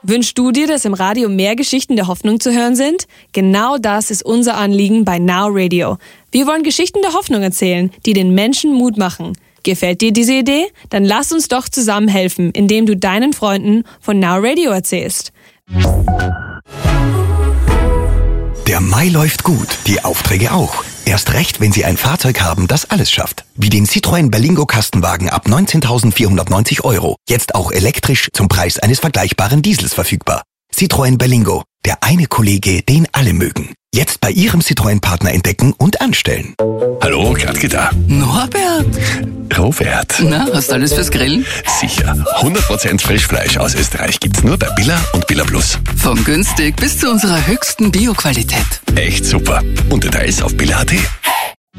Wünschst du dir, dass im Radio mehr Geschichten der Hoffnung zu hören sind? Genau das ist unser Anliegen bei Now Radio. Wir wollen Geschichten der Hoffnung erzählen, die den Menschen Mut machen. Gefällt dir diese Idee? Dann lass uns doch zusammen helfen, indem du deinen Freunden von Now Radio erzählst. Der Mai läuft gut, die Aufträge auch. Erst recht, wenn Sie ein Fahrzeug haben, das alles schafft. Wie den Citroën Berlingo Kastenwagen ab 19.490 €. Jetzt auch elektrisch zum Preis eines vergleichbaren Diesels verfügbar. Citroën Berlingo, der eine Kollege, den alle mögen. Jetzt bei Ihrem Citroën-Partner entdecken und anstellen. Hallo, Gradke da. Norbert! Robert. Na, hast du alles fürs Grillen? Sicher. 100% Frischfleisch aus Österreich gibt's nur bei Billa und Billa Plus. Von günstig bis zu unserer höchsten Bioqualität. Echt super. Und Details auf billa.at.